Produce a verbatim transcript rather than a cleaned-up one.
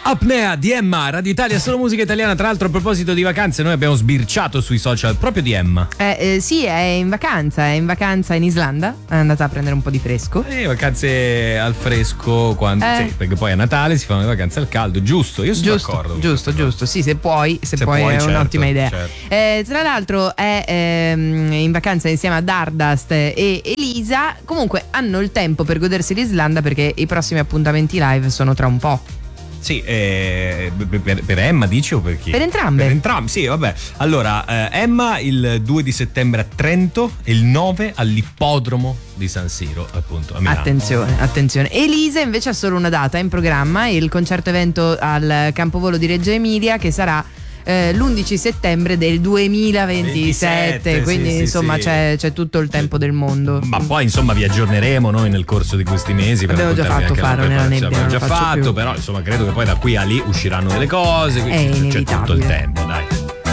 Apnea di Emma, Radio Italia, solo musica italiana. Tra l'altro, a proposito di vacanze, noi abbiamo sbirciato sui social proprio di Emma. Eh, eh, sì, è in vacanza, è in vacanza in Islanda. È andata a prendere un po' di fresco. Eh, vacanze al fresco, quando, Eh. sì, perché poi a Natale si fanno le vacanze al caldo, giusto? Io sono Giusto, d'accordo. con giusto, questa giusto. Sì, se puoi, se, Se puoi, puoi, è certo, un'ottima idea. certo. Eh, tra l'altro è ehm, in vacanza insieme a Dardust e Elisa. Comunque hanno il tempo per godersi l'Islanda perché i prossimi appuntamenti live sono tra un po'. Sì, eh, per, per Emma dici o per chi? Per entrambe. Per entrambi, sì, vabbè. Allora, eh, Emma il due di settembre a Trento e il nove all'ippodromo di San Siro, appunto, a Milano. Attenzione, attenzione. Elisa invece ha solo una data in programma, il concerto evento al Campovolo di Reggio Emilia, che sarà eh, l'undici settembre del duemilaventisette, ventisette, quindi sì, sì, insomma sì. C'è, c'è tutto il tempo del mondo. Ma poi insomma vi aggiorneremo noi nel corso di questi mesi. Per Abbiamo già raccontarvi fatto anche Faro la nella preparazione. nebbia, Abbiamo già non lo faccio fatto, più. però insomma credo che poi da qui a lì usciranno delle cose, È quindi c'è tutto il inevitabile. tempo, dai.